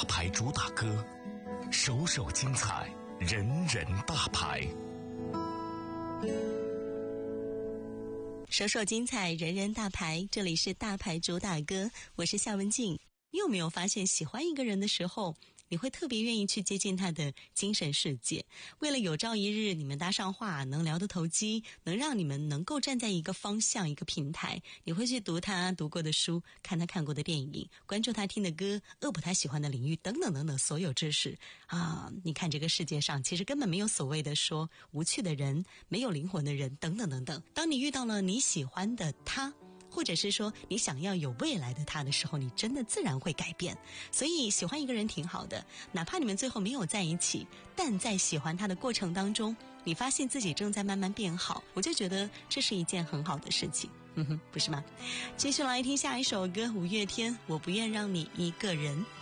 牌主打歌，首首精彩，人人大牌。 首首精彩，人人大牌，这里是大牌主打歌，我是夏文静。你有没有发现，喜欢一个人的时候，你会特别愿意去接近他的精神世界，为了有朝一日你们搭上话，能聊得投机，能让你们能够站在一个方向一个平台，你会去读他读过的书，看他看过的电影，关注他听的歌，恶补他喜欢的领域，等等等等所有知识啊！你看这个世界上其实根本没有所谓的说无趣的人，没有灵魂的人，等等等等。当你遇到了你喜欢的他，或者是说你想要有未来的他的时候，你真的自然会改变。所以喜欢一个人挺好的，哪怕你们最后没有在一起，但在喜欢他的过程当中，你发现自己正在慢慢变好，我就觉得这是一件很好的事情，不是吗？继续来听下一首歌，五月天，我不愿让你一个人。